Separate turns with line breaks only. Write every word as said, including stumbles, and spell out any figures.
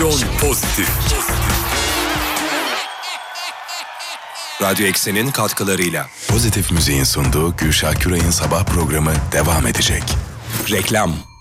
Motivasyon Pozitif. Radyo Eksen'in katkılarıyla
Pozitif Müziğin sunduğu Gülşah Küray'ın sabah programı devam edecek.
reklam.